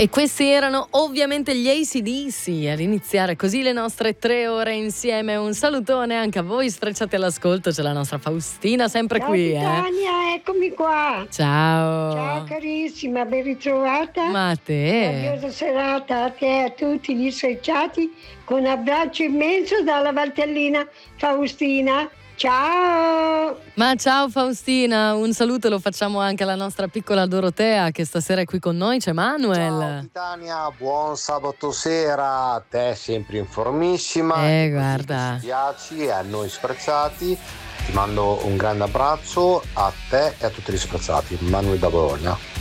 E questi erano ovviamente gli AC/DC ad iniziare così le nostre 3 ore insieme. Un salutone anche a voi sfrecciati all'ascolto, c'è la nostra Faustina sempre Ciao qui. Titania, eccomi qua. Ciao. Ciao carissima, ben ritrovata. Ma a te. Radiosa serata a te e a tutti gli sfrecciati, con un abbraccio immenso dalla Valtellina Faustina. Ciao! Ma ciao Faustina, un saluto lo facciamo anche alla nostra piccola Dorotea che stasera è qui con noi, c'è Manuel. Ciao Titania, buon sabato sera, a te sempre in formissima. E guarda. Ci piaci e a noi sprezzati. Ti mando un grande abbraccio a te e a tutti gli sprezzati. Manuel da Bologna.